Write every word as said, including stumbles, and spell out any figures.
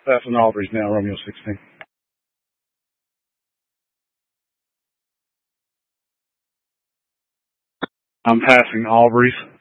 Passing Aubrey's now, Romeo sixteen. I'm passing Aubrey's.